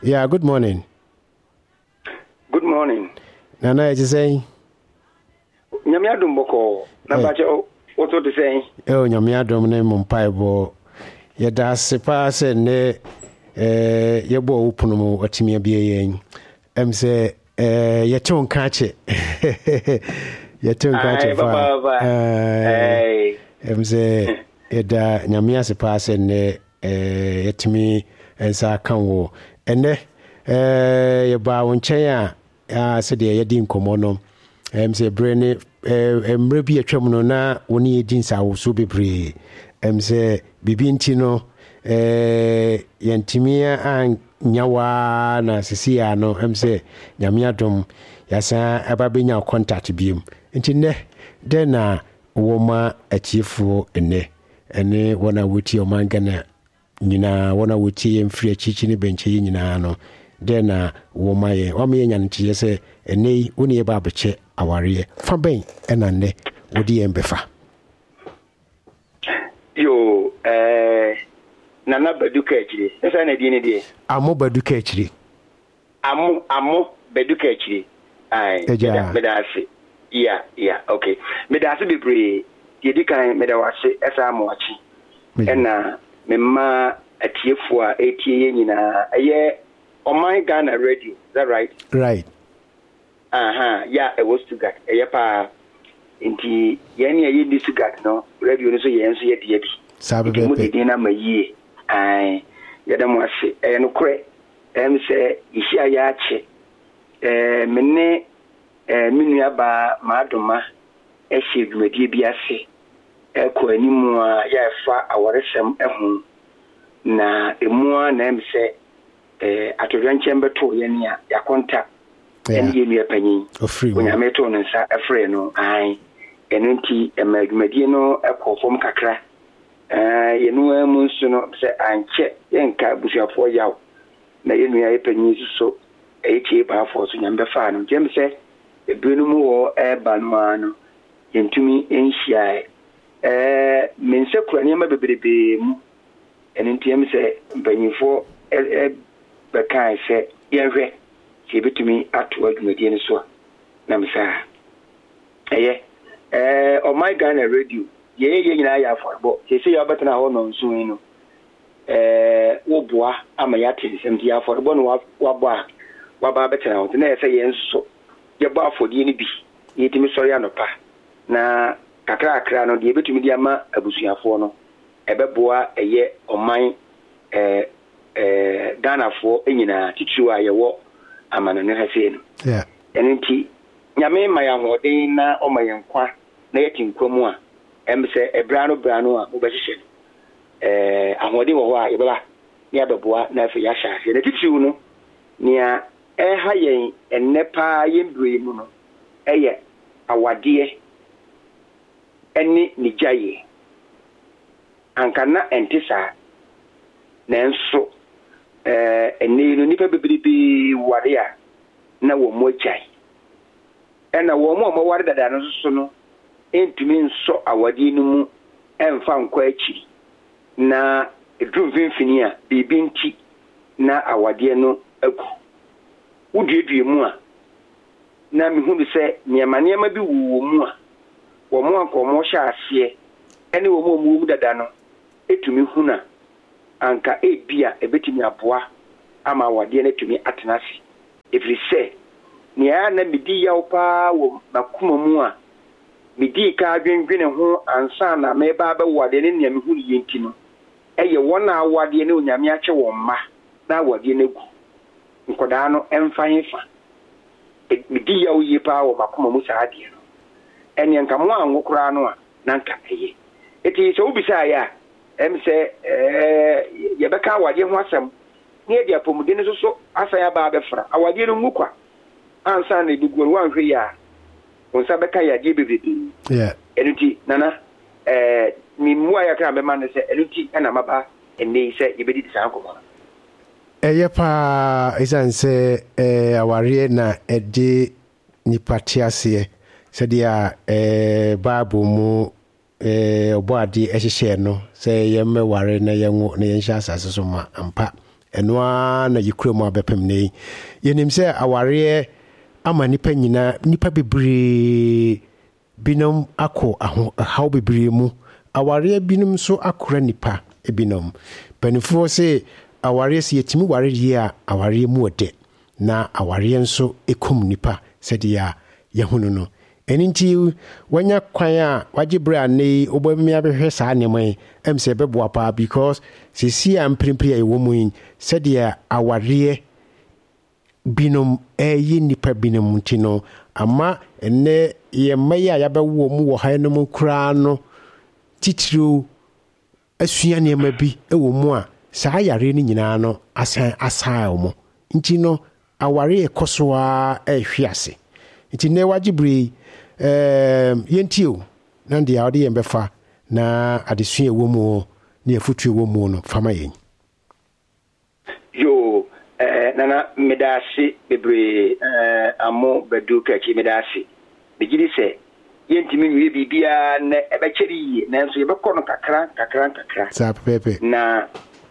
Yeah, good morning. Good morning. Nana, you say? Nyamiadum boko. Nabacho auto to say. Oh, Nyamiadum name on Piebo. Yada sepa se ne yebo upunumu watimi abiye say yeton kache. Yeton kache fa. Say yada nyamia sepa se ne yetimi ensa kanwo. Ene yeba wonchen a se de yedi nkomo no. Say brene mre bi atwam no na woni yedi nsawo so bebre. Say bibi nti no yentimia an nyawa na sisia no say nyamia dom yasa ababenya contact biom nti ne de na woma achiefo ene wona wuti o mangana nyina wona wuti mfiri achichi ne benche nyina no de na woma ye nya ntie se ene woni e ba beche aware fa ben ena ne wodi embefa yo nana baduka echiri esa na di ne die amo baduka echiri amo baduka echiri ai medase yeah okay medase bebre yedi kan medawase esa amoachi ena memma atiefo a etie nyina eye Oman Ghana radio, is that right? Right. Yeah, it was to get a pa inti yani a yindi sugat no radio no so yen so yedi yedi. Sabe be dina ma yi yadam wase no kre say ishi ayache menne minua ba maadoma ehye dwumadi bi ase ko animu a ya fa aworesem ehun na emu a na say atodwanche mbeto ye ne ya contact en ye nua panyin onya meto no nsa afre no enunti emadwumadi no ekofom kakra ye no amu nso no se anche yenka busuafo yaw na ye nua ye panyin so eche ba afo so nyambe fa no jem se ebinu mu wo eba no ano yentumi enhia mense kura ne ma bebrebe mu enunti em se mpanyinfo bekan se yenhwe se betumi ato adwumadi ne so na msa Oman Ghana radio ye nyina ya afọrbo se ya betana ho no nso no wo boa ama ya te sem dia afọrbo no waba betana ho na se ye nso ye ba afọdi ni bi ye timi sori anopa na kakra no de betumi dia ma abusuafo no ebeboa eye Oman Ghana for enyina titru a yewo amana ne hase no enenti nyame ma ya hoden na o ma yenkwa na yetinkwam a emse ebrano a wo behihye ahoden wo ho a yebeba ne abeboa na afi ya hya na titru no nia ha yen ennepa yembre mu no eye awade eni nijaye anka na entisa na enso ene no nipa bebrebe ware a na wo mo chai ena wo mo ware dada no so no entumi nso awade no mu emfa nkwa achi na edrum finfini a bibi nti na awade no aku udedue mu a na mehunu se niema bi wo mu a wo mo anko mo hya ase ene wo mo mu dada no etumi huna anka ebia ebetimi aboa ama wade na tumi atenasi every say ni ya na midi ya opa wo makuma mu a midi ka adwendwene ho ansa na meba ba wade ne nya mehu yenti no eye wona wade ne onyame ache wo mma na wade na gu nkoda no emfa hefa midi ya oyi pa wo makuma mu sa ade no ene nka mo anwokura no a na nka eye eti so ubisa ya emse yebeka wade ho asem ne dia pomudene so asa ya ba befra awade no ngukwa ansa na digoro wanhwe ya onsa beka ya die bebebe enuti nana mimua ya kra be man se enuti na maba enne se yebedi disankomo pa isanse aware na ede nipatiase se dia babu mu obo ade ehihye no se yemme ware na yenwo na yenhya asase so ma ampa ɛnoa na yɛkura mu abɛpem ne yɛnim sɛ awareɛ ama nipa bebree binom akɔ ahaw bebree mu awareɛ binom so akora nipa binom panifoɔ sɛ awareɛ sɛ yɛtumi ware die a awareɛ mu ɔdɛ na awareɛ nso ɛkɔm nipa sɛdeɛ a yɛhunu no ɛno nti wanya kwan a wagye berɛ a ne wobɛmi abɛhwɛ saa nneɛma yi ɛm sɛ ɛbɛboa paa because sɛsi a mprempre a ɛwɔ mu yi sɛdeɛ awareɛ binom ɛyɛ nipa binom nti no ama ɛnɛ yɛmma yi a yɛbɛwɔ mu wɔ ha no mu koraa no titiriw asua nneɛma bi ɛwɔ mu a saa yare no nyinaa no asan mu nti no awareɛ ɛkɔ so a ɛhwe ase nti nɛ wagye berɛ yɛntio na deɛ a wode yɛn bɛfa na adesua ɛwɔ mu ne afotuo ɛwɔ mu no fama yɛn yo nana medase bebree amo badu kaki medase begidi sɛ yɛntimi nwie biribiara na ɛbɛkyɛre yie nanso yɛbɛkɔ no kakra saa pɛpɛpɛ na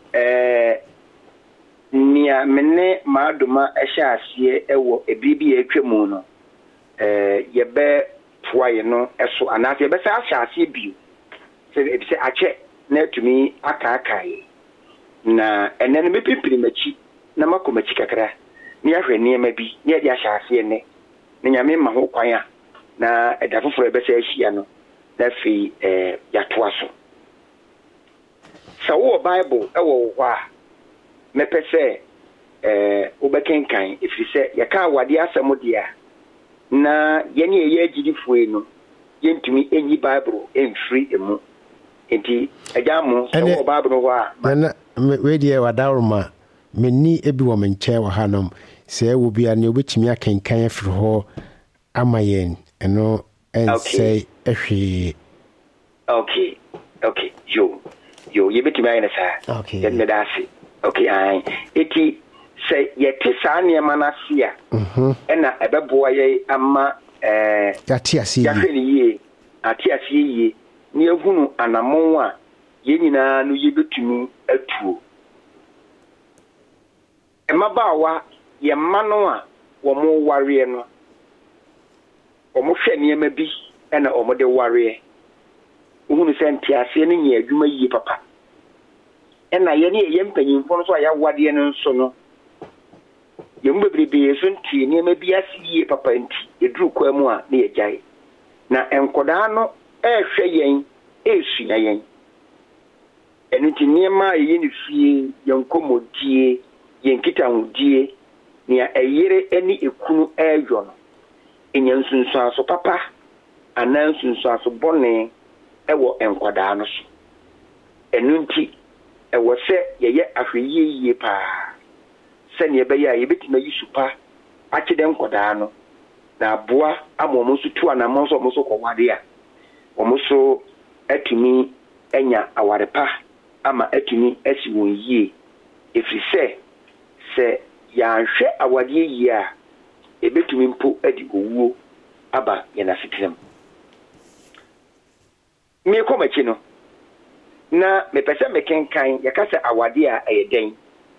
nia mene maadoma ɛhyɛ aseɛ ɛwɔ ebire bi atwa mu no yɛbɛ toaye no ɛso anaasɛ yɛbɛsɛ ahyɛ aseɛ bio sɛ akyɛ na atumi akaakae na ɛnɛ no mɛpimpiri m'akyi na makɔ m'akyi kakra ne yɛahwɛ nneɛma bi ne yɛde ahyɛ aseɛ nnɛ na nyame ma ho kwan a na ɛda foforɔ yɛbɛsɛ ahyia no na afei yɛatoa so sɛ wowɔ bible ɛwɔ wo hɔ a mɛpɛ sɛ wobɛkenkan ɛfiri sɛ yɛka awadeɛ asɛm deɛ a na yɛne yɛyɛ agyidifoɔ yi no yɛntumi ɛnyi bible ɛmfiri mu nti agya mo sɛ wɔ bible hɔ a weideɛ wadaroma menni bi wɔ me nkyɛn wɔ hanom sɛ wɔ bia ne wobɛtumi akenkan afiri hɔ ama yɛn ɛno ɛnsɛ ɛhwee okay yo yɛbɛtumi ayɛ no saa yɛne da ase okay eti sɛ yɛte saa nneɛma no ase a ɛna ɛbɛboa yɛ ama yɛate aseɛ yie ne yɛhunu anammɔn a yɛn nyinaa no yɛbɛtumi atuo mmabaawa yɛmma no a wɔn wareɛ no wɔn hwɛ nneɛma bi ɛna wɔn de wareɛ wohunu sɛ nteaseɛ no nyɛ adwuma yie papa ɛna yɛne yɛ mpanyimfo no so a yɛawadeɛ no nso no yɛmu bebrebe so ntie nneɛma bi ase yie papa nti yɛduru kwa mu a ne yɛgyae na nkɔdaa no ɛhwɛ yɛn ɛsua yɛn ɛno nti nneɛma a yɛyɛ ne fie yɛn nkɔmmɔdie yɛn nkitahodie nea ɛyere ne ekunu ɛyɔ no ɛnya nsunsuaso papa anaa nsunsuaso bɔne ɛwɔ nkɔdaa no so ɛno nti ɛwɔ sɛ yɛyɛ ahwɛyie yie paa sɛnea ɛbɛyɛ a yɛbɛtumi ayi supa akyerɛ nkɔdaa no na aboa ama wɔn nso tu anammɔn so wɔn nso kɔwade a wɔn nso atumi anya aware pa ama atumi asi wɔn yie ɛfiri sɛ yɛanhwɛ awadeɛ yie a ɛbɛtumi mpo adi owuo aba yɛn asetenam meekɔ m'akyi no na mepɛ sɛ mekenkan yɛka sɛ awadeɛ a ɛyɛ dɛn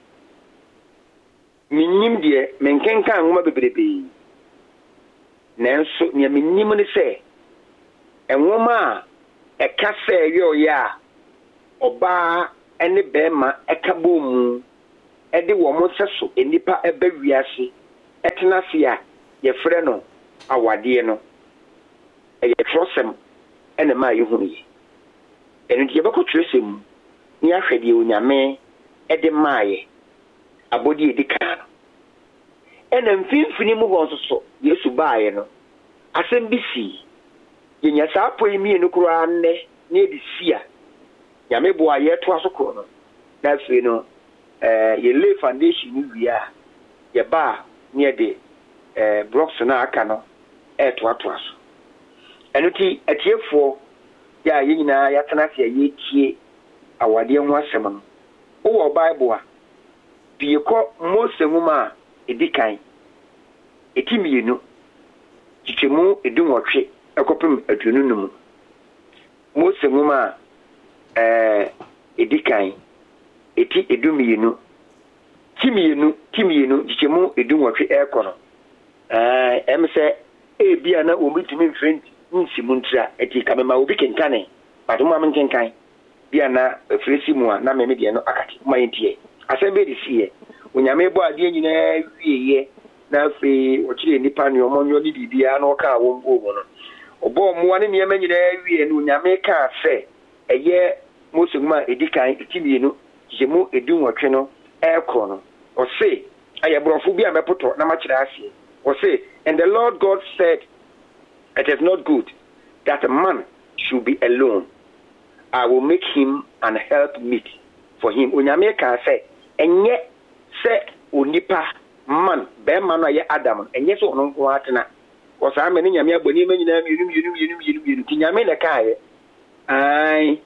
mennim deɛ menkenkan nwoma bebrebee nanso nea mennim ne sɛ nwoma a ɛka sɛ ɛyɛ a ɔbaa ne bɛrima ɛka bɔ mu ɛde wɔn nsa so nnipa ɛbɛ wiase ɛtena ase a yɛfrɛ no awadeɛ no ɛyɛ twerɛsɛm ɛna maa yɛhunu yi ɛno nti yɛbɛkɔ twerɛsɛm mu ne ahwɛ deɛ onyame ɛde maayɛ abɔdeɛ ɛdi kaa no ɛna mfimfini mu hɔ nso so yesu baayɛ no asɛm bi sii yɛnya saa apɔ yi mmienu koraa nnɛ ne ɛde si a nyame boa yɛtoa so korɔ no na afei no yɛlay foundation no wie a yɛba a ne yɛde blocks no aka no ɛtoatoa so ɛno nti atiefoɔ yɛ a yɛn nyinaa yɛatena ase a yɛtie awadeɛ ho asɛm no wowɔ bible a bie kɔ mose nwoma a ɛdi kan ɛti mmienu kyekyɛmu ɛdi-nwɔtwe ɛkɔpem aduonu no mu mose nwoma a ɛdi kan ɛti ɛdu mmienu timienu jichemu edunwotwe ekono emse bia na omitimi mfrent nsimuntra eti kamema obi kenkane padomo am kenkan bia na fresi mu a na meme de no akati mayentie asembe de sie onyame bo ade nyina wieye na fe ochire nipa ne omonyo ni bibia na oka wongo no obo mo ane niam nyina wieye no onyame ka se eye mosuguma edikan timienu jichemu edunwotwe no ekono or say, I have brought Fubia Mepoto, Namachirasi, or say, and the Lord God said, it is not good that a man should be alone. I will make him an help meet for him. Unyameka say, and yet say, Unipa man, bear man, Adam, and yes, or no, Watana, or some many Yamia, you Tinyamina Kai. I,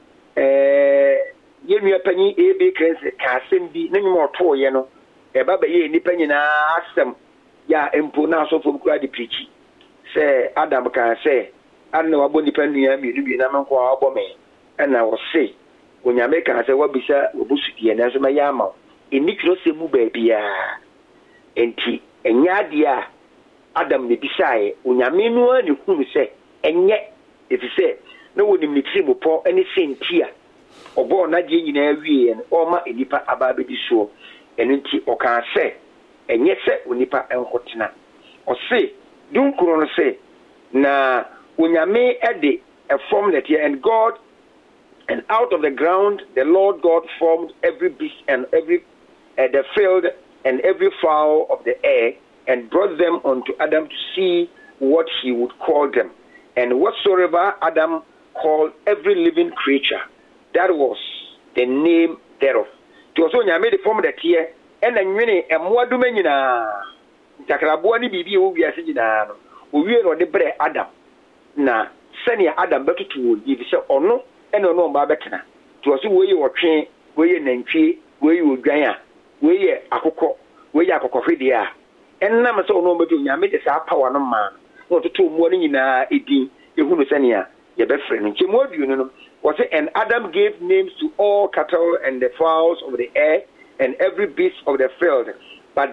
Yemia Penny, A. Bakers, Casindi, no more toy, you know. Baba ye nipa nyina asem ya empo na so fo kura di preach say Adam kan say anna wabo nipa nua mi na manko abo me na wo say onyame kan say wabisa obusudie na so ya ma eni kiro se mu ba bia enti enya dia Adam ne bisae onyame no ani hunu say enye efi say na woni mitri bopo eni sentia obo na die nyina awie en o ma enipa aba be di so enunti oka se enye se onipa enkotena o se dunkuro no se na onyame ede a formlet here and God and out of the ground the Lord God formed every beast and every the field and every fowl of the air and brought them unto Adam to see what he would call them, and whatsoever Adam called every living creature, that was the name thereof. So nyame de form that here and nwene emwa duma nyina takrabo ni bibi o wiase nyina no o wie no de bre Adam na sene Adam betutu wo yi se ono ene ono mba betena to so wo yi wotwe wo yi nantwie wo yi odwan a wo yi akokọ wo yi akokọhwede a ennam se ono betu nyame de sa power no ma no to mu ni nyina edin ehunu sene a ye befre no nchemu aduonu no was it, and Adam gave names to all cattle and the fowls of the air and every beast of the field. But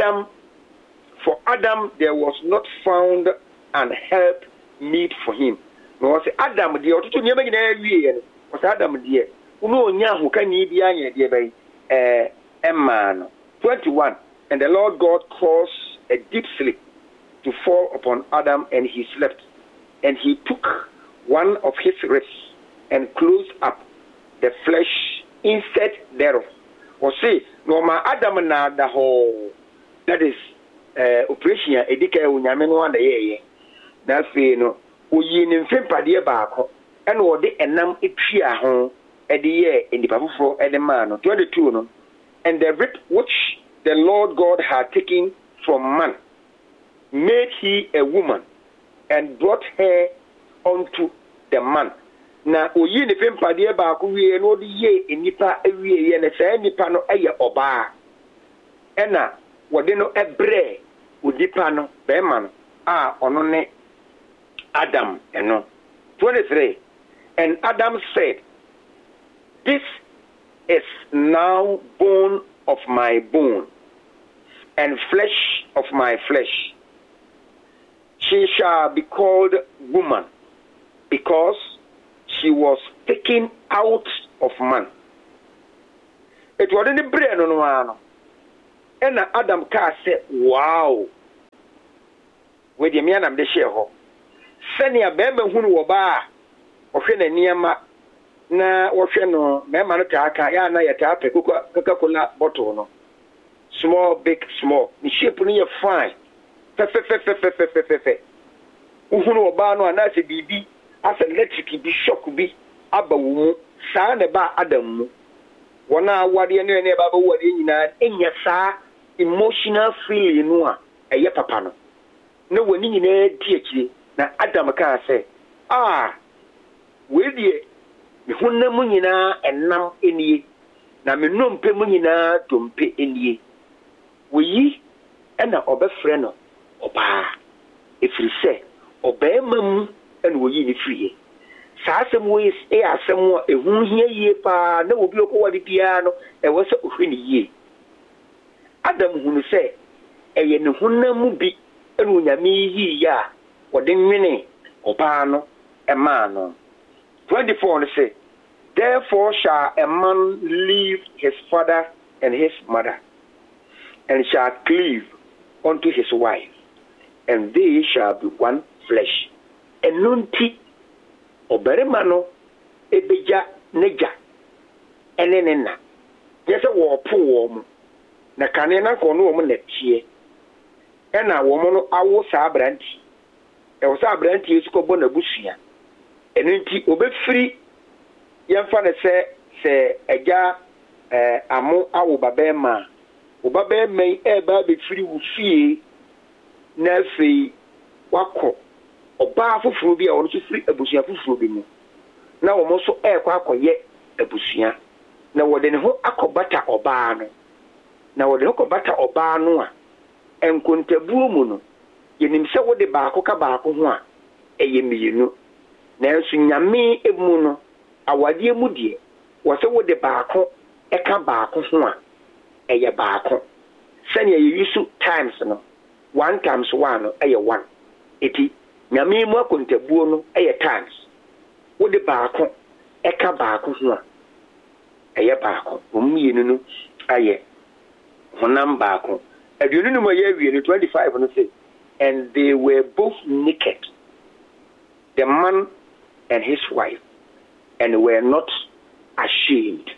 for Adam there was not found an help meet for him. No, was Adam dear to never in every was Adam dear. Uno nya who can ye be dear by man. 21. And the Lord God caused a deep sleep to fall upon Adam, and he slept. And he took one of his ribs and closed up the flesh instead thereof. Or say, no ma Adam na the whole, that is operation edika unyame no anda ye na fe no oyi ne mfempade baako and wo de enam etwia ho ede ye enipa foforo ede ma no 22 no, and the rib which the Lord God had taken from man made he a woman and brought her unto the man. Na oyi ne fempade baako wie no de ye enipa awie ye ne sa enipa no eye oba ena wode no ebre odipa no be ma no ono ne Adam eno. 23. And Adam said, this is now bone of my bone and flesh of my flesh. She shall be called woman, because she was taken out of man. It was in the brain on one. And Adam ka said, wow. With the man am the share ho. Send ya bembe hunu woba. Ohwe na niyama na ohwe no mema no taka ya na yata pe Coca-Cola bottle no. Small, big, small. Ni shape ni ya fine. Fe. Uhunu woba no anase bibi as electric bi shock bi aba wo saa ne ba Adam mu. Wona wade ne ba ba wade nyina enya saa emotional feeling no a eye papa no. Na woni nyina di akire na Adam ka say we die me honam nyina enam enie na me nompe mu nyina dompe enie we na obefre no oba efiri se oba mamu na wo yi ni friye saa asem wo asem a ehu hia yie pa na obi okowade bia no e wo se ohwe ni yie Adam hunu sɛ ɛyɛ ne honam mu bi ɛna onyame yi ya wɔde nwene ɔbaa no ɛmaa no 24 no sɛ therefore shall a man leave his father and his mother and shall cleave unto his wife and they shall be one flesh. Enunti obarima no ebeja neja ene ne na yese wo po wo mu na kane na ko no wo mu na tie ena wo mu no awo sa abranti e wo sa abranti yesu ko bo na busua enunti obefiri yemfa ne se eja amo awo babema wo babema e ba befiri wo fie na fei wakọ ọba afoforo bi a ọno so firi abusua afoforo bi mu na wo so ekọ akọye abusua na wode ne ho akọbata ọba no na wode akọbata ọba no a enkontabuo mu no yenim se wode baako ka baako ho a eyemiyenu na enso nyame emu no awade mu die wo se wode baako eka baako ho a eye baako sane ye yusu times no 1 times 1 no eye 1 eti nyame mu akontabuo no eye times wode baako eka baako ho a eye baako omienu no aye honam baako aduonu no maye awie no 25 no say and they were both naked, the man and his wife, and were not ashamed.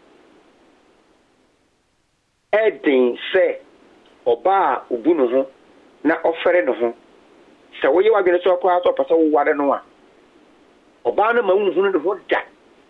Edin say oba ubu no ho na ofere no ho se wo ye wa gene so kwa ato pasa wo ware no a oba no ma wu hu no ho da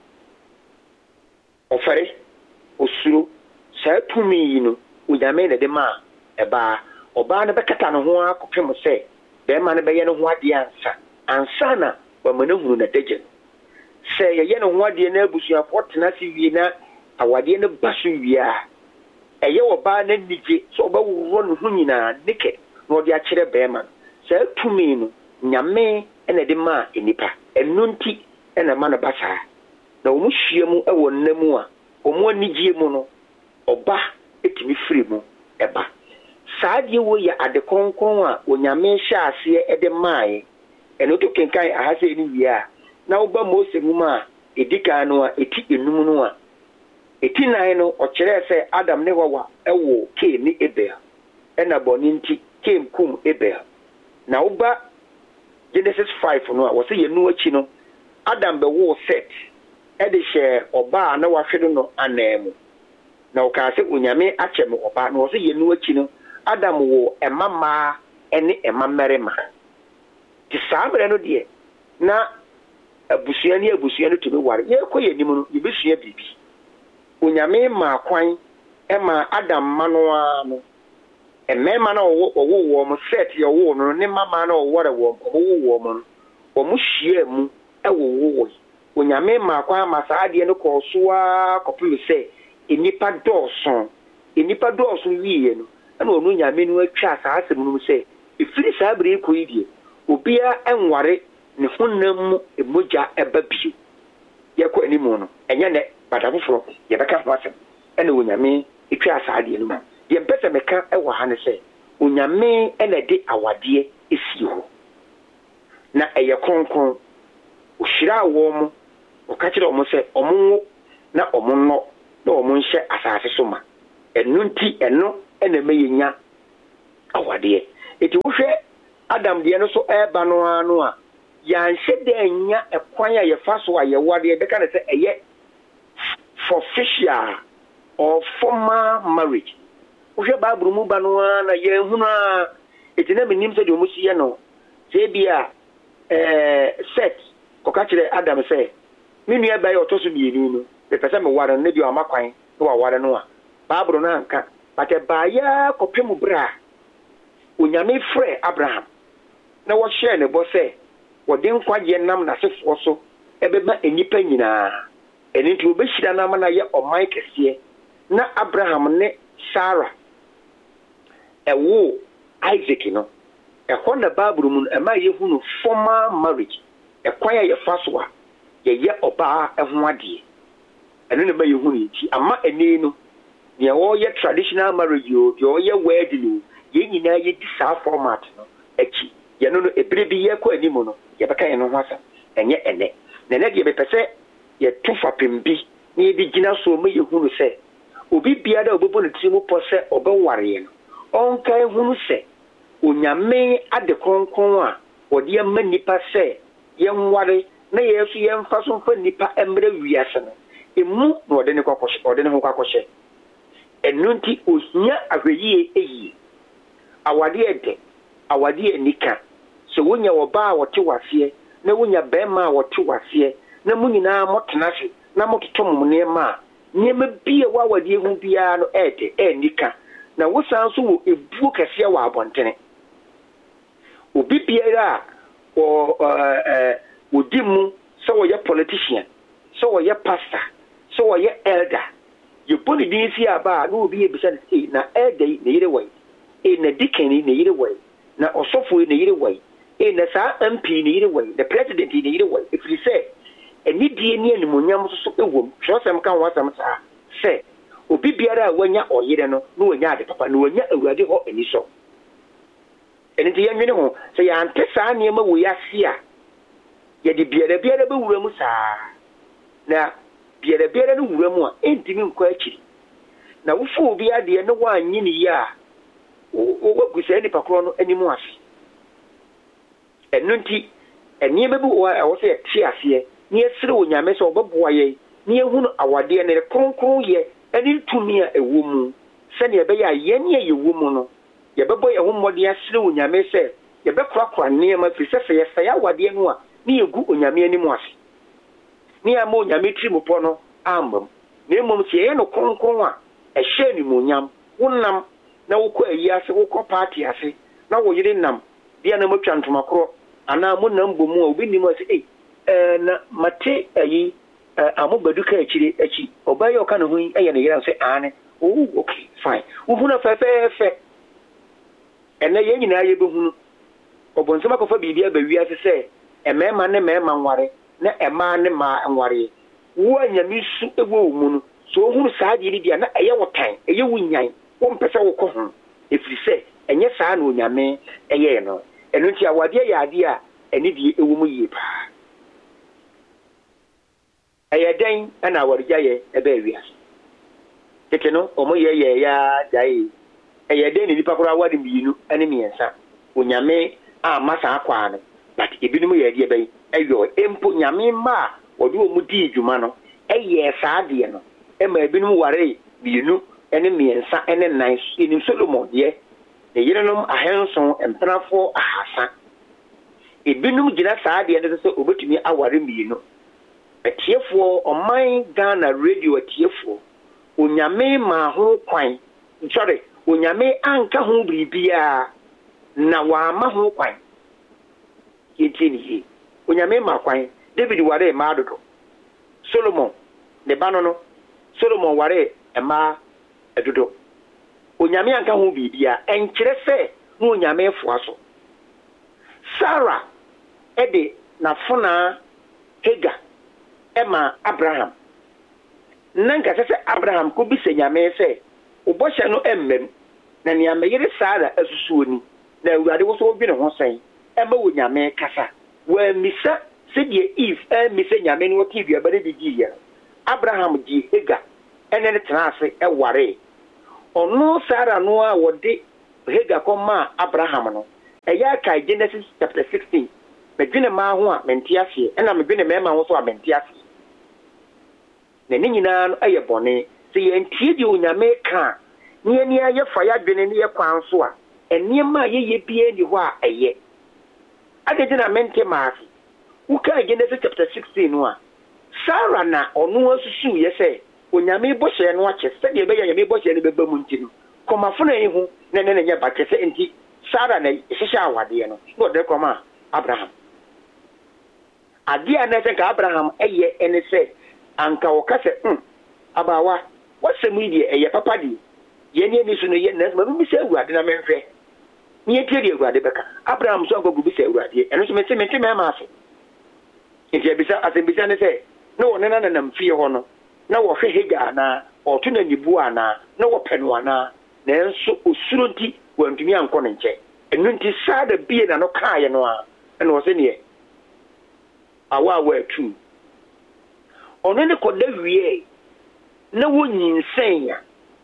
ofere osuro sa tumi yi no onyame na de ma eba oba no bekata no ho akopem se be ma no be ye no ho ade ansa na wa ma no hu na dege se ye no ho ade na abusua potena si wie na awade no baso wie a eye oba na nige so oba wo no hu nyina nike no de akire be ma sa tumi no nyame na de ma enipa enunti na ma no basa na omu hyiemu ewo nnamu a omu anigye mu no oba etimi firi mu eba saadie wo ya ade konkon a onyame hya ase ede maaye eno to kenkan ahase ni wie a na oba Mose mu ma edika no a eti enum no a eti nan no okere se Adam ne Hawa ewo Cain ni Abel ena boni nti Cain kum Abel na oba Genesis 5 no a wo se yenu achi no Adam be wo Set ede hye oba na wahwe no anemu na o ka se onyame achem oba na wo se yenu achi no Adam wo emama ene emammerema ti sabre no de na abusua no to be ware ye koye nim no ye besua bibi onyame ma kwan ema Adam manoa no emema na wo mo Set ye wo no ne mama na wore wo mo no mo hie mu ewo onyame ma kwan ma saade no ko so a kopulu se enipa dɔɔso wiye no ana onu nyame no atwa saa asɛm no se efiri saa bere ko yidie obia enware ne honam mu emoja eba bio yɛkɔ animu no ɛnyɛ ne badafoforo yɛbɛka ho asɛm ɛna onyame etwa saade no mu yɛmpɛsɛ meka ɛwɔ ha ne sɛ onyame ɛna de awade esi ho na ɛyɛ kronkron ohyira wɔ mo ɔka kyerɛ ɔmo sɛ ɔmo wo na ɔmo no na ɔmo nhyɛ asase so ma ɛno nti ɛno ɛna meyenya awade eti wohwɛ Adam deɛ no so ɛba no ano a yɛanhyɛ da anya ɛkwan a yɛfa so a yɛwade bɛka ne sɛ ɛyɛ for official or formal marriage wohwɛ Bible mu ba no na yɛnhunu a eti na menim sɛ deɛ ɔmo si yɛ no sɛ bia Set ɔka kyerɛ Adam sɛ me nua ba yɛ ɔtɔ so mienu no bɛpɛ sɛ meware no na bi ɔma kwan na waware no a Bible no anka but baaya kɔpem bra onyame frɛ Abraham na wɔhyɛ ne bɔ sɛ wɔde nkwagye nam n'asefoɔ so ɛbɛba enipa nyinaa ɛne nti obɛhyira nam na yɛ ɔman kɛseɛ na Abraham ne Sarah ɛwo Isaac no ɛhɔ na Bible mu no ɛma yɛhu no formal marriage ɛkwan a yɛfa so a yɛyɛ ɔbaa ɛho adeɛ ɛno na ba yɛhu no nti ama ɛne no near all your traditional marriage, your wedding, ye na ye disa format, no, echi, ye no a baby ye ko animono, ye baka no wasa, and ye ene. Nene ye be pese, ye tufa pimbi, ni di gina so me ye hunu se. Obi biada obobo ne trimu pose obe ware no. Onka hunu se, onyame ade kronkron a, wode ye ma nipa se, ye nware, na ye so ye mfa so mfa nipa emre wiase no. Emu na wode ne kwakoshe, wode ne ho kwakoshe. Enunti ohia ahweye eyi. Awade ede, awade enika. So wonya oba a wote wase, na wonya bema a wote wase, na munyina motena se, na mototom nema. Nyema bia wa awade hu bia no ede, enika. Na wosan so wo ebuo kase wa abontene. Obi biara wodi mu so wo ye politician, so wo ye pastor, so wo ye elder. You put it in here about no be a percent na elder na yire way. Na deacon na yire way. Na osofo na yire way. Na sa MP na yire way. The president na yire way. If you say any die ni animonyam so ewom, so sem kan wasam sa say obi biara wanya oyire no no wanya ade papa no wanya awurade ho ani so. Eni tie nwene ho say ya ante sa niema wo ya sia. Ye de biara be wura mu sa. Na biara no wura mu a entimi nkwa akiri. Na wofu obi ade no wanyi ni ya wo wagusa ni pakro no animu ase. Enunti eniema bi wo say tie ase ni esire onyame so oboboa ye ni ehunu awade ne kronkron ye eni tumi a ewo mu se ne ebe ya ye ne ye wo mu no ye bebo ye ho mmode asire onyame se ye be krakra niema fi se ye se ya awade no a ni egu onyame animu ase ni ama onyame trimupo no ambam na emom se ye no kronkron a ehye ni monyam wonam na wokọ ayi ase wokọ party ase na wo yire nam bia na matwa ntomakro ana mo nam bomu a obi nim ase na mate ayi amobaduka akire achi obayo ka no hu eye ne yira se ane oh okay fine uhuna fe ene ye nyina ye behunu obonsema kofa bibia ba wi ase se emema ne mema nware na ema ne ma nware wo anyamisu ewo mu no so ohunu saade ni bia na eye wotan eye wunyan wo mpese wo ko ho efiri se enye saa na onyame eye no eno nti awade ya ade a eni die ewo mu yie pa ayeden ana warjaye ebe awia tete no omo ye ya dai ayeden ni nipa kora wadi biinu ani miensa onyame a masa akwa no but ebinum ye de ebe ayo empo nyame ma wodi omu di djuma no eye saade no ema ebinum ware biinu ani miensa ani nan ni Solomon ye ne yerenom ahenson empenafo ahasa ebinum gina saade ne se obetumi aware biinu atiefo oman Ghana radio atiefo onyame ma ho kwan sorry onyame anka ho bribia na wa ma ho kwan yetini onyame ma kwan David ware ma dodo Solomon ne banono Solomon ware ma adodo onyame anka ho bribia enkire se no onyame foaso Sarah ede na fona Hagar Emma Abraham nanka sese Abraham ko bi se nyame se oboshe no emmem na ne ameyere Sara asusuoni na awurade wo so obi ne ho sen emma wo nyame kasa wa misa se die Eve misa nyame no TV abare bigi ya Abraham di Hagar ene ne tenase ware ono Sara no a wode Hagar ko ma Abraham no eya kai Genesis chapter 16 medwene ma ho a mentiase ena medwene mema ho so a mentiase na nyina no aye bone se ye ntie di onyame ka ni aye fa ya dwene ne ye kwan so a eniema ye bia ni ho a eye adede na mente maasi uka Genesis chapter 16 no a Sarah na ono asusu ye se onyame bohye no ache se de be ya nyame bohye ne beba mu ntinu komafo na ehu na ne nya ba kese enti Sarah na ehihya awade no no de koma Abraham adia na se ka Abraham eye ene se anka wakase abawa wasemu die eye papa die ye ne ni so no ye na ma bi se awurade na menhwe ni ye tie die awurade beka Abraham so anka gubi se awurade eno so mete me ma aso nti ebisa asembisa ne se no wona na nam fie ho no na wɔhwɛ Hagar na ɔto na nibu ana na wɔpɛ no ana nanso osuro nti wantumi ankɔ ne nkyɛn ɛno nti saa da bie na no kaayɛ no a ɛna wɔ sɛ neɛ awa atu ɔno ne kɔda wie na wɔnyinsɛn ya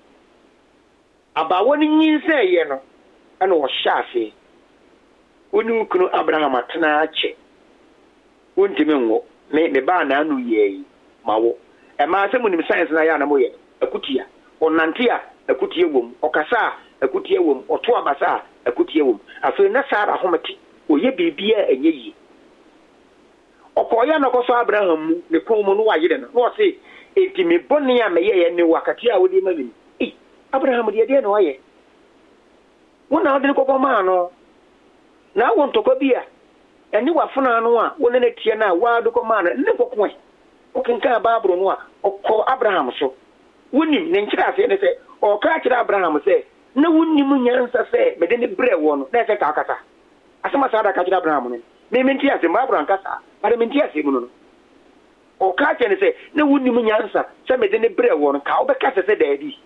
abawo ne nyinsɛn yɛ no ɛna wɔhyɛ ase wɔne kunu Abraham atena akyɛ wɔntumi nwɔ me baa na anu yɛ ma wo ɛma sɛ munim science na yɛ na moyɛ akutia ɔnante a akutie wom ɔkasa a akutie wom ɔto abasa a akutie wom afei na Sara homete oyɛ biribiara ɛnyɛ yie ɔkɔɔyɛ na ɔkɔsɔ Abraham mu ne kɔn mu no wayere no na ɔse enti me bɔne a meyɛyɛ ne wakati a wode ma me Abraham deɛ na ɔyɛ wona wode ne kɔkɔ maa no na wo ntɔkwa bi a ɛne wafona no a wone ne tie no a waade kɔ maa no ne kɔkɔɛ ɔkenka Bible no a ɔkɔ Abraham so wonim ne nkyerɛ ase ne sɛ ɔka kyerɛ Abraham sɛ na wonim nyansa sɛ mede ne brɛ wɔ no na ɛsɛ ka akasa asɛm asa da ka kyerɛ Abraham no menti ase ma Abraham kasa bare menti ase mu no ɔka kyerɛ ne sɛ na wonim nyansa sɛ mede ne brɛ wɔ no ka wobɛka sɛ daadi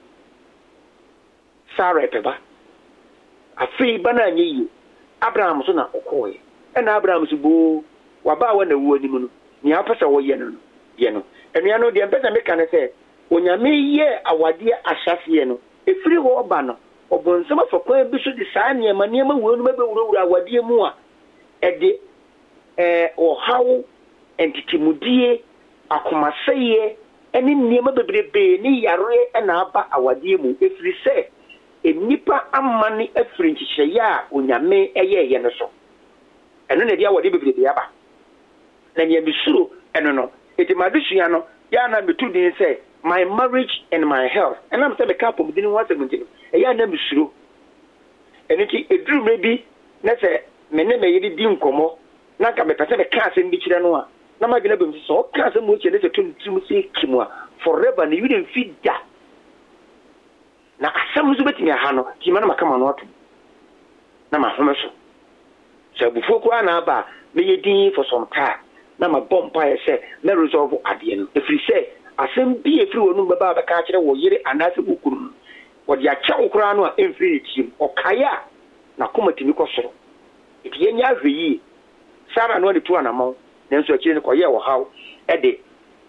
Sara pɛba afei ba na anyɛ yie Abraham so na ɔkɔɔɛ ɛna Abraham so boo waba wa na wuo anim no nea apɛ sɛ wɔyɛ no yɛ no ɛnua no deɛ mpɛ sɛ meka ne sɛ onyame yɛ awadeɛ ahyɛseɛ no ɛfiri hɔ ɔba no ɔbɔnsɛm afa kwan bi so de saa nneɛma wuo no bɛwurawura awadeɛ mu a ɛde ɔhaw ntetemudie akomasɛeɛ ɛne nneɛma bebrebee ne yareɛ ɛna aba awadeɛ mu ɛfiri sɛ nipa ama ne afiri nhyehyɛeɛ a onyame ɛyɛɛyɛ no so ɛno na ɛde awadeɛ bebrebee aba na nea mesuro ɛno no ɛti madesua no yɛ na metu din sɛ my marriage and my health ɛnam sɛ meka apɔmuden ho asɛm nti no ɛyɛ na mesuro ɛno nti ɛduru mmerɛ bi na sɛ me ne mɛyere di nkɔmmɔ na nka mepɛ sɛ meka asɛm bi kyerɛ no a na madwene bɛm sɛ ɔka asɛm mu kyerɛ ne sɛ to ne tirim sɛ ki mu a forever na yɛwura mfi da na asɛm nso bɛtumi aha no tima na makama no ato na mahome so sɛ abufuo koraa na aba a mɛyɛ din for some time na mabɔ mpaeɛ sɛ mɛresolve adeɛ no ɛfiri sɛ asɛm bi ɛfiri wɔ no bɛba a bɛka kyerɛ wɔ yere anaasɛ wo kunu no wɔde akyɛ wo koraa no a ɛmfiri ne tirim ɔkaeɛ a nakoma tumi kɔ soro ɛti yɛnyɛ ahwɛ yie Sara no ade tu anamɔn nanso akyire no kɔyɛɛ wɔ haw ɛde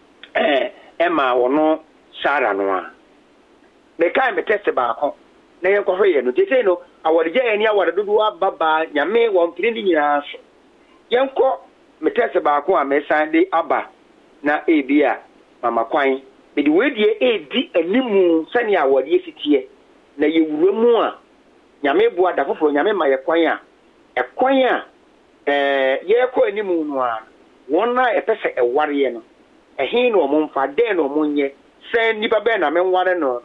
ɛma wɔno Sara no a bɛkae metɛste baako na yɛnkɔhwɛ yɛ no nti sei no awɔregya yɛ ne awɔre dodoɔ aba baa nyame wɔ mfiri no nyinaa so yɛnkɔ metɛste baako a mesan de aba na ebi a mama kwan mede weidie edi animu sɛnea awɔreɛ sitiɛ na yɛwura mu a nyame boa da foforɔ nyame ma yɛ kwan a ɛkwan a yɛkɔ animu no a wɔn a ɛpɛ sɛ ɛwareɛ no ɛhe na ɔmo mfa dɛn na ɔmo nyɛ sɛ nnipa bɛɛ na menware no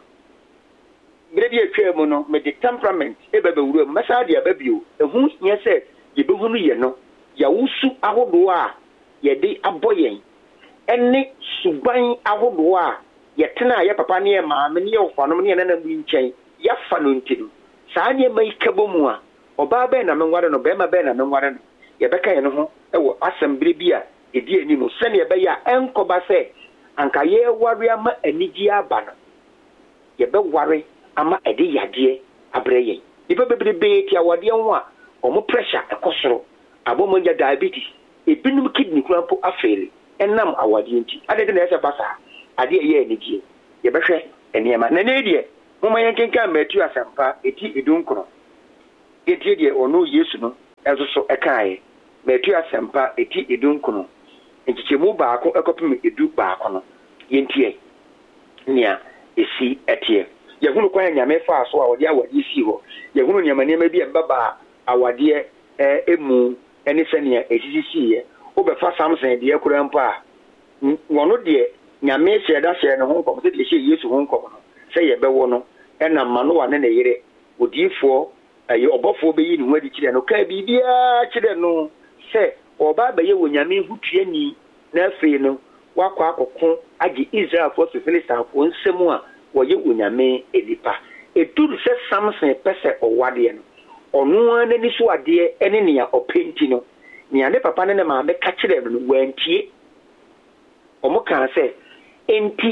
bere bi atwa mu no mede temperament ɛbɛbɛwura mu mɛsa de aba bio ɛho nyɛ sɛ yɛbɛhu no yɛ no yɛwosu ahodoɔ a yɛde abɔ yɛn ɛne suban ahodoɔ a yɛtena a yɛ papa ne yɛ maame ne yɛ ɔfanom ne yɛ nana mu nkyɛn yɛfa no nti no saa nneɛma yi ka bɔ mu a ɔbaa bɛɛ na menware no bɛrima bɛɛ na menware no yɛbɛka yɛn ho ɛwɔ asɛm bere bi a ɛdi anim sɛnea ɛbɛyɛ a ɛnkɔba sɛ anka yɛware ama anigye aba no yɛbɛware ama ɛde yadeɛ abrɛ yɛn nipa bebrebee ti awadeɛ ho a ɔmo pressure ɛkɔ soro abɔmɔnya diabetes ebinom kidney kura mpo afeele ɛnam awadeɛ nti adede na ɛsɛ basa adeɛ yɛ anigye yɛbɛhwɛ nneɛma na ne deɛ moma yɛn kenkan Matthew asɛmpa eti edunkron etie deɛ ɔno Yesu no ɛso so ɛkaeɛ Matthew asɛmpa eti edunkron nkyɛmu baako ɛkɔpem edu baako no yɛntie nea esi ɛteɛ yɛhunu kwan nyame fa so a wɔde awadeɛ si hɔ yɛhunu nneɛma bi ɛbaba awadeɛ emu ɛne sɛnea esisi wobɛfa Samson deɛ kura mpo a wɔno deɛ nyame hyɛ no ho nkɔm sɛ deɛ hyɛ Yesu ho nkɔm no sɛ yɛbɛwɔ no ɛna Manoa ne yere odiifoɔ ɔbɔfoɔ bɛyi ne ho adi kyerɛ no kaa biribiara kyerɛ no sɛ ɔbaa bɛyɛ wɔ nyame ho tuani na afei no wakɔ akɔko agye Israelfoɔ so Filistifoɔ nsɛm a wɔyɛ wɔ nyame nipa ɛduru sɛ Samson pɛ sɛ ɔwadeɛ no ɔno ara n'ani so adeɛ ɛne nea ɔpɛ nti no nea ne papa ne ne maame ka kyerɛ no no wantie ɔmo kaa sɛ enti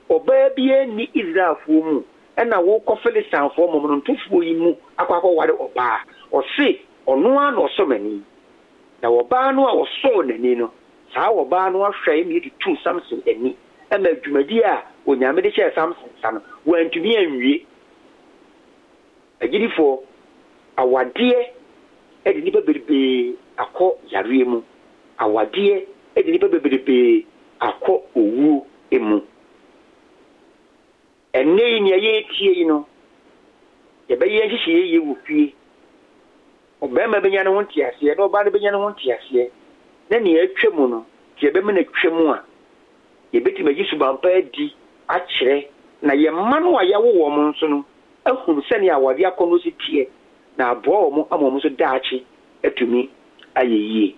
Oba bia ni Israelfo mu na wo ko Philistanfo mu ntofo yi mu akwakọ ware oba o se ono a no so mani na oba no a wo so nani no saa oba no ahwɛ mi de tu Samson ani ama dwumadi a onyame de kyɛ Samson sa no wantumi anwie agirifo awade e de nipa berebe akɔ yare mu awade e de nipa berebe akɔ owu emu enne ni ye tie no ye be ye hihie ye wo fie obema benya no honti ase na oba no benya no honti ase na ne atwam no tie be me na twam a ye beti ma Yesu bampa di a kyerɛ na ye ma no a ye wo mo nso no ahunu sɛne awade akɔno si tie na aboa mo amomo so daachi atumi ayeyie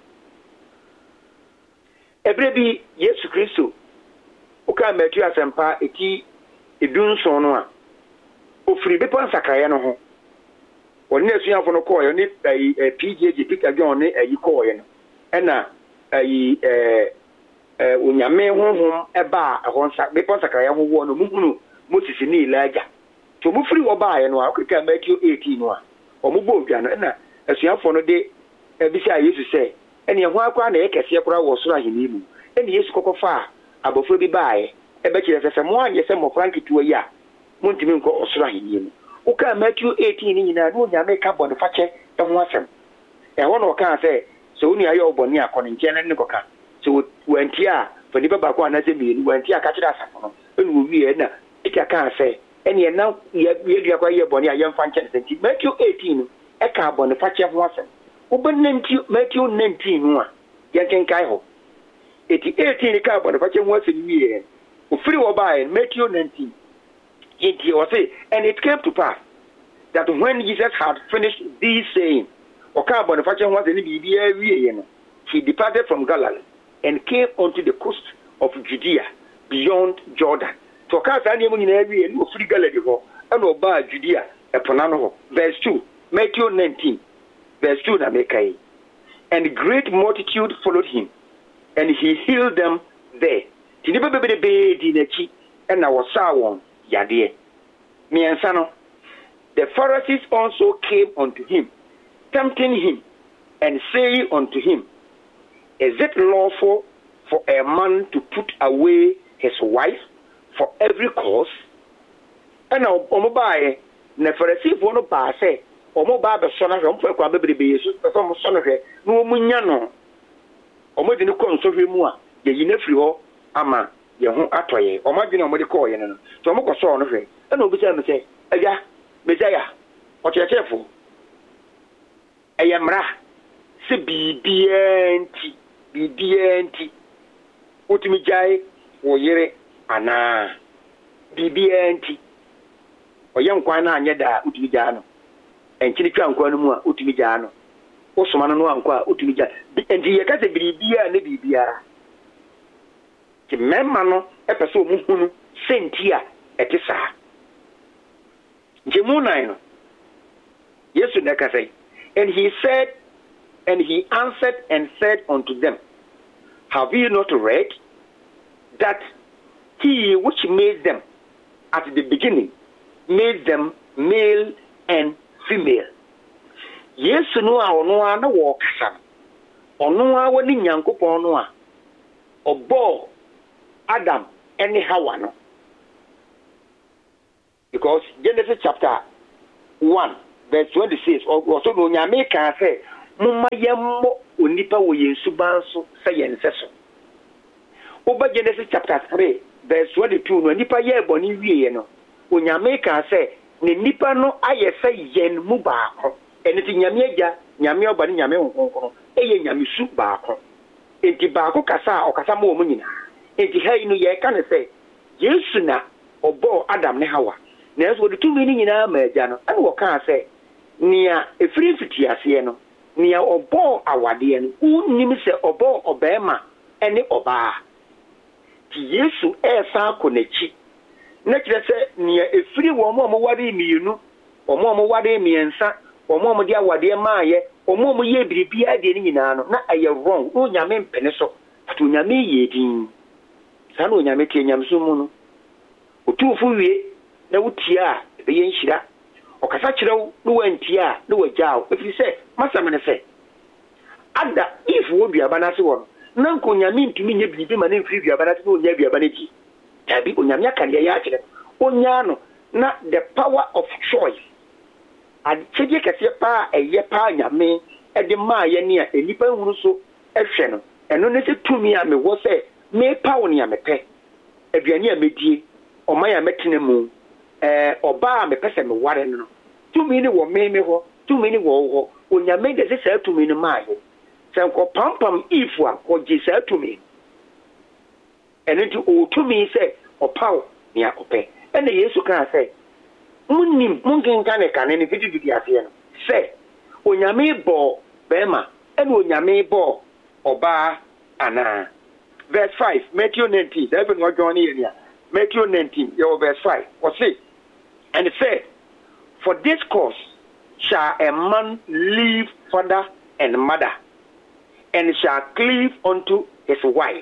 ebre bi Yesu Kristo o ka Matthew asempa eti edun so no a ofiri bepo nsakaya no ho woni asuafo no kɔ ne PJJ Peter John ne ayi kɔ ye no ɛna ayi onyame honhom eba ho nsa bepo nsakaya ho wo no muhunu Moses ni Elijah to mu free wo ba ye no a okeka Matthew 18 no a omubo odwa no na asuafo no de ebisa Yesu sɛ ene ho akwa na yekese kora wo soro ahini mu ene Yesu kokofa abofo bi baaye ebe kire sɛ mo anye sɛ mo frankitu ya mo ntimi nko osoro ahini mu uka Matthew 18 ni nyina no nyame ka bɔ ne fakyɛ ho asɛm ɛhɔ no ka sɛ so uni ayo obɔni akɔne nkyɛn ne koka so wanti a fa nipa ba ko anase mi wanti aka kyerɛ asafo no enu wo wie na ika ka sɛ ene na ye dua kwa ye bɔni a ye mfa nkyɛn sɛ Matthew 18 no ɛka bɔ ne fakyɛ ho asɛm ubɛnanti Matthew 19 no a ye kenkai ho eti 18 ka bɔ ne fakyɛ ho asɛm wie ofiri wo bae Matthew 19 yenti o say and it came to pass that when Jesus had finished these saying oka bɔ ne fakyɛ ho asɛm ni bibia wie no he departed from Galilee and came unto the coast of Judea beyond Jordan. So ka sa nemu nyina wie no ofiri Galilee ho and oba Judea epona no ho. Verse 2 Matthew 19 verse 2 na mekai and great multitude followed him and he healed them there. Tiniba bebe di nachi and na wasa won yade miensa no the Pharisees also came unto him tempting him and saying unto him, is it lawful for a man to put away his wife for every cause? And now omobae na Pharisee for no ba say omoba be so na hwe mfa kwa bebere be Yesu so mo so no hwe no munya no omodi ne konso hwe mu a ye yina firi ho ama ye ho atoye omadwene omodi ko ye no so mo ko so no hwe na obi say me say aja Messiah o chefo eyemra se bibianti utimi jai wo yere ana bibianti oyem kwa na anye da utimi jai no enkiri twa nkwa no mu a utimi jai no osoma no ankwa utimi jai enti ye ka se bibia na bibia ti memma no epeso mu hunu sentia etisa jemunai no Yesu na ka say and he answered and said unto them, have you not read that he which made them at the beginning made them male and female? Yes, no, I no walk some. Or no, I want in Yankopon no, or Bo, Adam, anyhow, no. Because Genesis chapter 1, verse 26, or so no, Yameka say, Mumma yammo unipa wo yensubanso say yenseso. Oba Genesis chapter 3, verse 22, no nipa ye boni wie no. Onyame ka say, ne nipa no aye say yen mu baako. Eniti nyame agya, nyame oba ne nyame honkono, eye nyame su baako. Enti baako kasa okasa mo mu nyina. Enti hai no ye ka ne say, Yesu na obo Adam ne Hawa. Na eso de tumi ni nyina ma agya no. Ana wo ka say, nia efiri fiti ase no. Nia obo awade no unim se obo obema ene oba ti Yesu esa konachi na kire se nia efiri wo mo ware mienu omo ware miensa omo de awade maaye omo ye biribia de ni nyina no na aye wrong o nyame mpene so to nyame ye din sa no nyame tie nyamso mu no otufu wie na wutia be yenhyira okasa kyerɛw no wantia no wagyaw efiri sɛ masam ne sɛ ada if wo duaba na se wɔ na nko nyame ntumi nye bibi ma ne mfiri duaba na se no nya duaba na di tabi onyame aka de ya kyerɛ onya no na the power of choice adkyedie kɛse pa ɛyɛ pa nyame ɛde maa yɛ ne a enipa hunu so ɛhwɛ no ɛno ne se tumi a mewɔ sɛ me pa wo ne a mepɛ aduane a medie ɔman a metene mu ọba a mepese me ware no tumi ni wo meme ho tumi ni wo ho onyame de se tumi ni maaye se nko pampam ifu a ko gi sa tumi ene ti o tumi se opaw ni akopɛ ene Yesu kan se munnim mungenka ne kan ne fididi ase no se onyame bo bema ene onyame bo ọba ana verse 5 Matthew 19 that been what Johnny here Matthew 19 your verse 5 or say and it said, for this cause shall a man leave father and mother, and shall cleave unto his wife,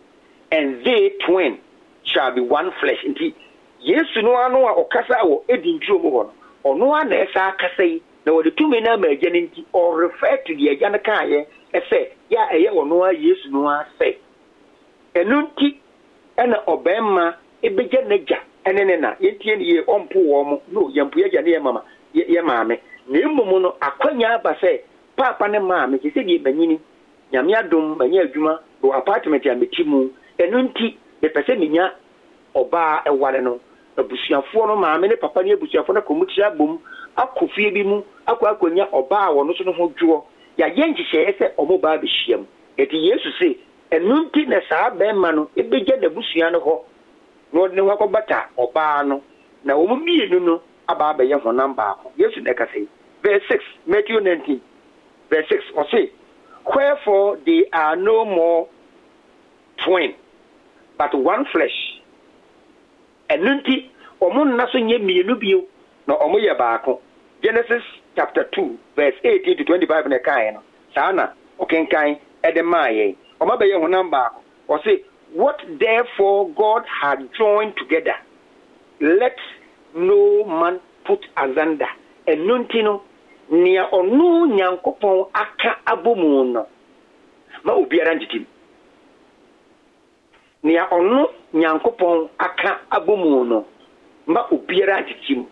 and they twain shall be one flesh. Indeed, yes, no one or Casa or Edin Trumo, or no one else Casay, no the two men are majanity or refer to the Ajanakaye, and say, ya a or no, yes, no, say. And nunti and Obama, a began neja. Enena yetien ye ompo wo mo no yampo ya ne mama ye maame ne mmumu no akwanya ba se papa ne maame ke se die banyini nyame adom banya adwuma do apartment ya metimu enu nti be pese minya oba eware no abusuafo no maame ne papa ne abusuafo na komutia bom akofie bi mu akwanya oba wo no so no ho dwo ya yenhye se omo ba be hyiam eti Yesu se enu nti na saa be ma no ebegya da busua no ho no ne wako bata oba no na wo mienu no aba ba ye honam ba ko Yesu de ka say verse 6 Matthew 19 verse 6 or say wherefore they are no more twain but one flesh enunti omo na so nye mienu bio na omo ye ba ko Genesis chapter 2 verse 18 to 25 na kan no sana okenkan edemaye omo ba ye honam ba ko or say what therefore God had joined together, let no man put asunder. And nuntino near or no nyankopon aka abomuno. Ma ubiara njitim. Near or no nyankopon aka abomuno. Ma ubiara njitim.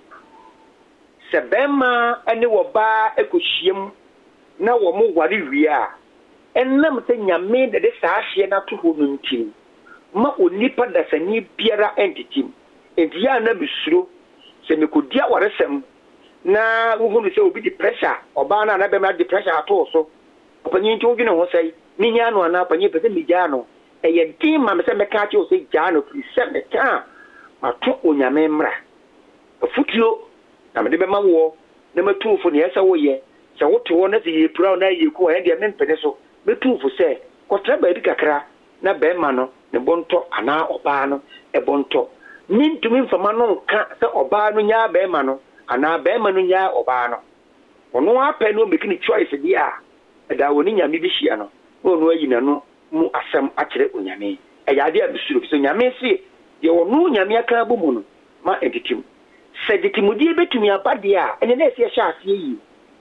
Sebema ene waba ekoshiem na wamu wari wia. Enam se nyame de sa ahye na to ho nuntim. Ma onipa da sani biara entity enti ya na bisuro se me kodia waresem na wo hu se obi di pressure oba na be ma di pressure ato so opanyi nti odwene ho sei minya no na panyi pese migya no eye din ma me se me ka che o se gya no please se me ka mato onyame mra afutuo na me de be ma wo na matufo ne yesa wo ye se wo to wo na se ye pura na ye ko ye de me mpene so metufo se kotra ba bi kakra na be ma no ne bonto ana oba no e bonto nintumi mfama no nka se oba no nya be ma no ana be ma no nya oba no ono apɛ no make ni choice dia e da woni nyame bi hia no ono ayi na no mu asɛm akyerɛ onyame e ya de abisuro so nyame se ye ono nyame aka bomu no ma entitim se ditimudie betumi abade a ene na ese hia ase yi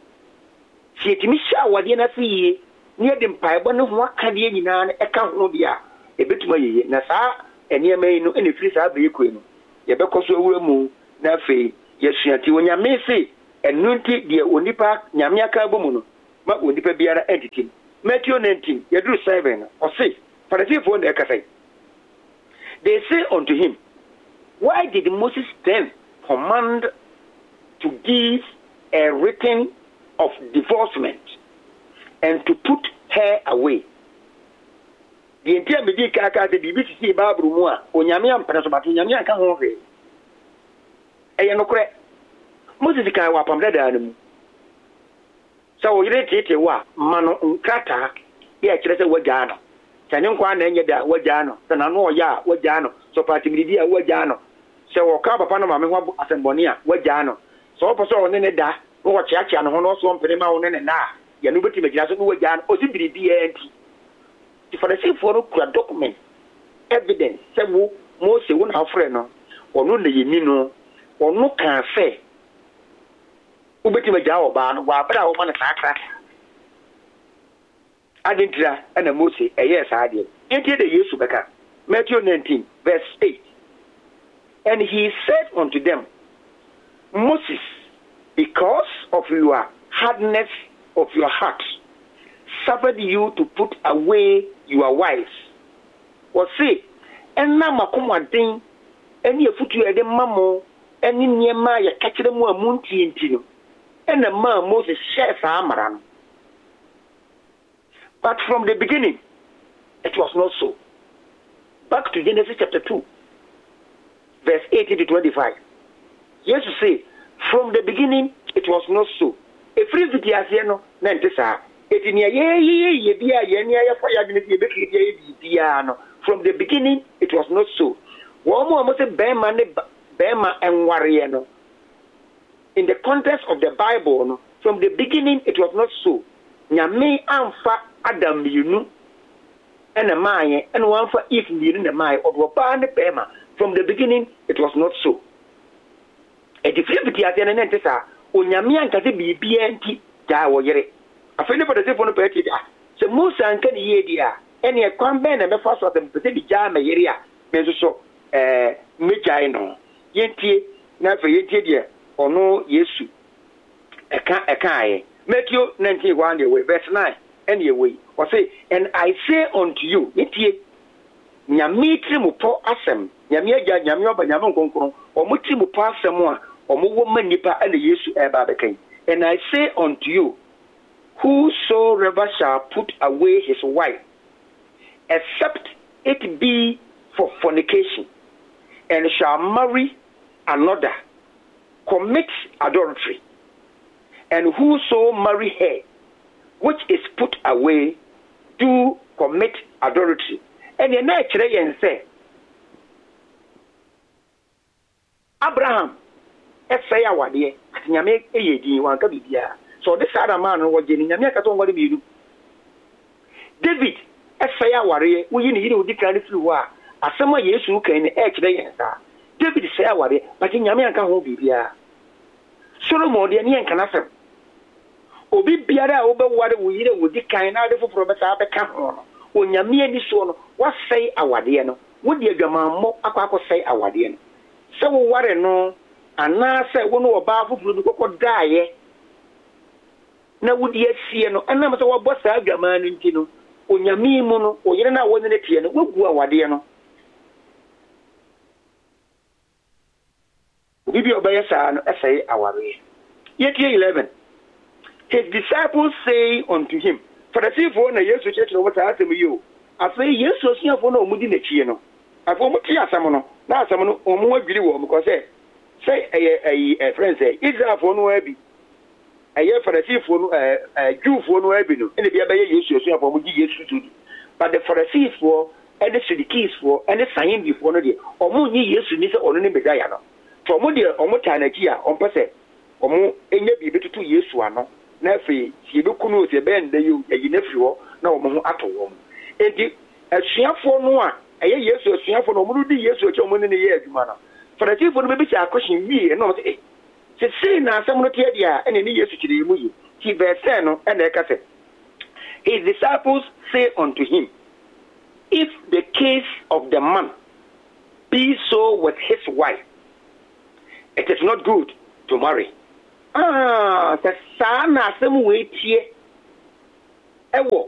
si etimi hia wade na se yi ne de mpaebɔ no ho aka de nyina na ɛka ho dia ebetuma yeye na saa enema yi no ene firi saa be ekoi no ye bekoso awura mu na afei yesuati onyame se enunti de onipa nyame aka bomu no ma onipa biara entity Matthew 19 yedru 7 or say Pharisee na ekasai they say unto him why did Moses then command to give a written of divorcement and to put her away? The entire medical case the BBC Bible mu a onyame ampana so bato onyame aka ho hwe eye no kore Moses kan wa pam dada mu so o yire tete wa mano nkata ya kire se wagya no tane nkwa na enye da wagya no sana no ya wagya no so party bidi a wagya no se wo ka papa no mame ho asemboni a wagya no so o poso one ne da wo chiachia no ho no so mpene ma wo ne na ya no beti megina so wagya no o si bidi e enti the Pharisee for document evidence say wo Mose won afre no ono na yeni no ono kan fe ubeti maja oba no wa bra wo ma na sakra adentira na Mose eye sa ade enti de Yesu beka Matthew 19 verse 8 and he said unto them Moses because of your hardness of your heart suffered you to put away your wives or say enna makomaden eni efutu ede mamo eni niema ya kachire mu amunti ntino enna ma Moses share sa amara no. But from the beginning it was not so. Back to Genesis chapter 2 verse 18 to 25. Jesus say from the beginning it was not so. A free video no na ntesa etinia ye bia ye nia ya fa ya gene ye bekiri ye bia no. From the beginning it was not so. Womo say bema ne bema enware no. In the context of the Bible no, from the beginning it was not so. Nyame amfa Adam yunu ena maye ena wanfa Eve yunu na maye odwo ne bema. From the beginning it was not so. E different ati na ntesa onyame ankase bibia nti da wo yere afeni for the sake no peti se Musa anka ne yedi a ene kwan ben na mefa so dem pete bi ja ma yere a menso so mejai no yentie na fa yentie de ono Yesu eka aye Matthew 19:1 verse 9 and ye way or say and I say unto you yentie nyame trimupo asem nyame agya nyame oba nyame nkonkron o mo trimupo asem a o mo wo manipa ale Yesu eba bekan and I say unto you whosoever shall put away his wife except it be for fornication and shall marry another commits adultery and whoso marry her which is put away do commit adultery and ye na kire yen say Abraham efaya wade nyame eyedi wanka bibia so this other man no wajeni nyame aka to ngwade biidu David efaya ware uyi ni yiri odi kan firi wo a asema Yesu kan ni kire yen sa David say aware but nyame aka ho bibia Solomon de ne yen kana sem obi biara a obeware wo yire odi kan na de foforo be sa be ka ho no onyame ani so no wasai awade no wodi adwamammo akwa awade no se wo ware no ana se wo no oba foforo bi kokko daaye na wodi asie no ana me se wo bɔ sa adwama no nti no onyame mu no oyire na wo ne tie no wogu awade no bibi obeye sa no esai aware yetie 11 his disciples say unto him Farisifo na Yesu church no wata asem yi o afei Yesu asuafo na omudi na chie no afo mo tie asem no na asem no omo adwiri wo mo ko say friends say Israelfo no abi Farisifo no Jewfo no abi no ene bia be Yesu asuafo mo gi Yesu tudi but the Farisifo and the Sadduceesfo and the Sadduceesfo no de omo nyi Yesu ni se ono ne bedaya no to omo de omo tanagi a ompa se omo enya bi betutu Yesu ano na fe si be kunu se be nda yu ayi na firi ho na wo ho ato wo enti asuafo no a Yesu asuafo no mu di Yesu acho mo ne ye adwuma no Farisifo no be bi akoshin wi na o se na asem no tie dia ene ni Yesu kire mu yi ti verse no ene ka se his disciples say unto him if the case of the man be so with his wife it is not good to marry sa na asem we tie ewo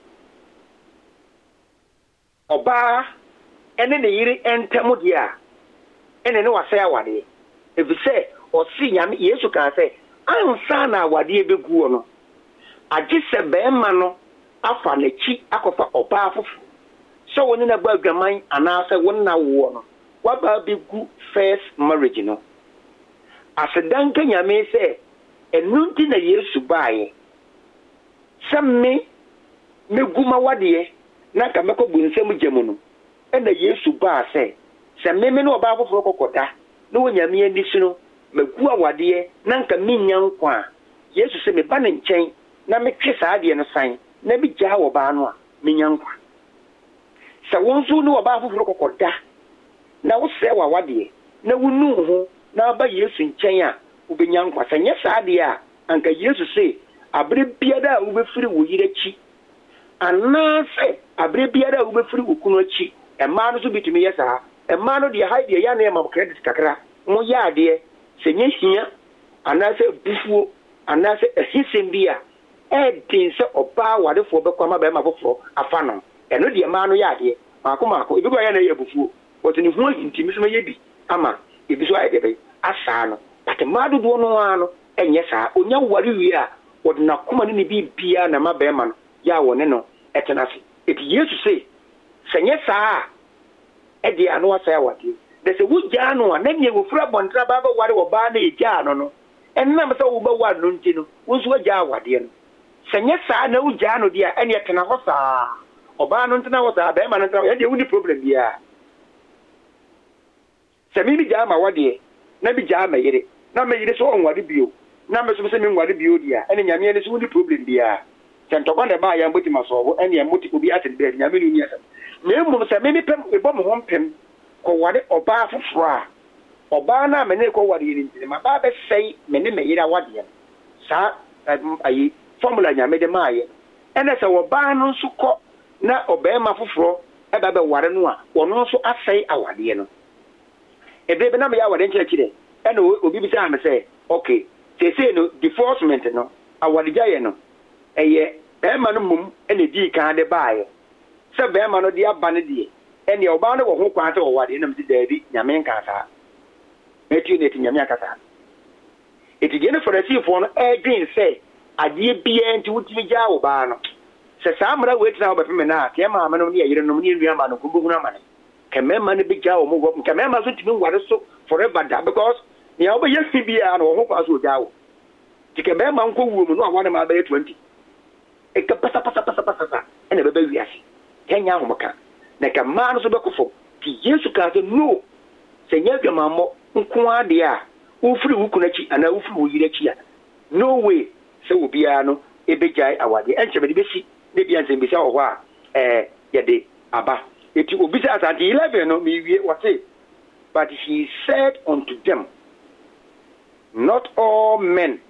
oba ene ne yiri entemu dia ene ne wasa awade ebise o si nyame Yesu kan se ansa na awade begu no agi se be ma no afa na chi akofa oba afufu so woni na ba adwaman ana se woni na wo no waba begu first marriage no asedan ka nyame se enunti na Yesu baaye samme meguma wade na ka meko bunsam gyemu no ena Yesu baa se samme me no oba afoforo kokota na wonyame ani su no megu awade na nka minya nkwa Yesu se me ba ne nkyɛn na metwe saade no san na bi gya wo ba no a minya nkwa sa wonso no oba afoforo kokota na wo sɛ wa wade na wunu ho na ba Yesu nkyɛn a wobenya nkwa sɛ nyɛ saa de a anka Yesu se abre biara a wobɛfiri wo yire akyi anaasɛ abre biara a wobɛfiri wo kunu akyi ɛmaa no so bitumi yɛ saa ɛmaa no deɛ ha deɛ yɛ na ɛma credit kakra mo yɛ adeɛ sɛ nyɛ hia anaasɛ bufuo anaasɛ ahisɛm bi a ɛden sɛ ɔbaa wadefoɔ bɛkɔ ama bɛrima foforɔ afa no ɛno deɛ maa no yɛ adeɛ maako ebi kɔ yɛ na yɛ bufuo wɔte ne ho ahintimi so yɛ bi ama ebi so ayɛ dɛbɛ asaa no but maa dodoɔ no ara no ɛnyɛ saa onya ware wie a wɔde n'akoma ne biribiara na ma bɛrima no yɛ a wɔne no ɛtena ase eti Yesu se sɛ nyɛ saa ɛde ano asɛe awadeɛ dɛ sɛ wogyaa no a na nea wɔfiri abɔnten aba bɛware ɔbaa na ɛgyaa no no ɛnam sɛ wobɛware no nti no wo nso wagyaa awadeɛ no sɛ nyɛ saa na wogyaa no deɛ a ɛne ɛtena hɔ saa ɔbaa no ntena hɔ saa bɛrima no ntena hɔ ɛdeɛ woni problem biara sɛ mi gyaa ma wadeɛ na bi gyaa ma yere na ma yere so ɔnware bio na me so sɛ me nware bio deɛ ɛne nyame ne so woni problem biara sɛ ntɔkwa na ɛbaa yɛn bɔti ma sɔɔbo ɛne yɛn mɔti obi ate bɛɛ nyame no ni asɛm na mmom sɛ me pɛm ebɔ mo ho mpem kɔware ɔbaa foforɔ a ɔbaa na me ne kɔware yɛ nti ma baa bɛsɛe me ne me yere awadeɛ saa ayi formula nyame de maayɛ ɛna sɛ ɔbaa no nso kɔ na ɔbɛrima foforɔ ɛba bɛware no a ɔno nso asɛe awadeɛ no ebe na me yɛ awadeɛ nkyerɛkyerɛ ɛna obi bi sɛ sɛ okay sese no divorcement no awadegyaeɛ no ɛyɛ bɛrima no mum ɛna di kan de baayɛ sɛ bɛrima no de aba no deɛ ɛne ɔbaa no wɔ ho kwan sɛ ɔwadeɛ nam sɛ daabi nyame nka saa Matthew ne ti nyame aka saa eti deɛ no Farisifoɔ no ɛdwen sɛ adeɛ biara nti wotumi gyaa ɔbaa no sɛ saa mmara wɔatina wɔbɛpeme no a kɛɛ maame no ne yɛyere nom ne nnuama no kɔbɛhunu ama no kɛmɛma no bɛgyaa wɔ mu hɔ kɛmɛma so tumi nware so forever da because nea wobɛyɛ fi biara no wɔ ho kwan so ɔgyaa wo nti kɛmɛma nkɔ wuo mu no awa no ma bɛyɛ 20 ɛka pasapasapasapasa ɛna bɛbɛ wiase kɛnya ahomka na kɛmaa no so bɛkɔfɔ nti Yesu kaa sɛ no sɛ nyɛ adwamammɔ nko adeɛ a wofiri wo kunu akyi anaa wofiri wo yere akyi a no way sɛ obiara no ɛbɛgyae awadeɛ ɛnkyɛ bɛde bɛsi ne bia nsɛm bisa wɔ hɔ a yɛde aba eti obi sɛ asante 11 no mewie wɔse but he said unto them not all men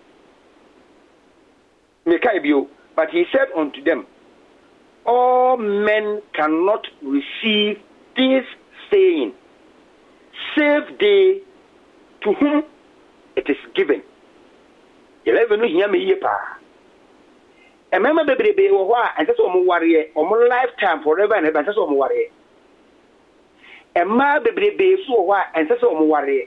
mekai bio but he said unto them all men cannot receive this saying save they to whom it is given 11 no hia me yie pa emema bebrebe wo ho a ense so mo ware o mo lifetime forever and ever ense so mo ware emma bebrebe so wo a ense so mo ware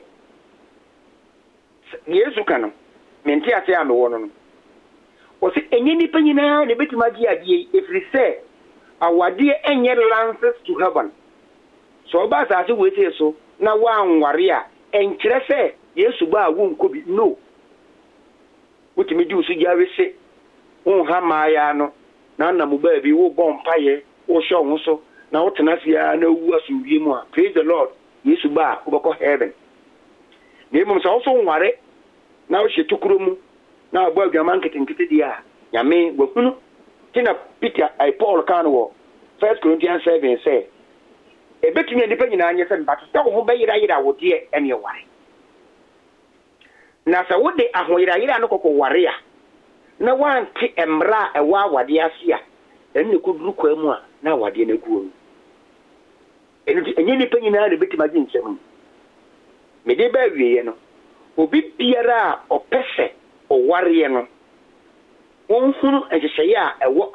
Yesu kanu menti ase a me wo no o se enye nipa nyina na betima gi ade efiri se awade enye lances to heaven so ba sa se we se so na wa anware a enkyere se Yesu ba wo nkobi no wotimi di usu gyawe se won ha maaya no na na mo ba bi wo bɔ mpaye wo hwɛ wo so na wo tena sia na wu asumwie mu a praise the Lord Yesu ba wo bɛkɔ heaven na emom sɛ wo so nware na wo hye tukuro mu na abɔ adwaman ketenkete dia a nyame wahunu tina Peter Paul kan wo 1 Corinthians 7 sɛ ebetumi nipa nyina anye sɛ mbato sɛ wo ho bɛyira wo de ɛne ware na sɛ wo de ahoyira no kɔkɔ ware a na wante emra ɛwa awade ase a ɛne kuduru kwa mu a na awade na guo enye nipa nyina na betima gye nkyɛm me de ba wieye no obi biara a ɔpɛsɛ ɔware no wonhunu ɛhyehyɛ a ɛwɔ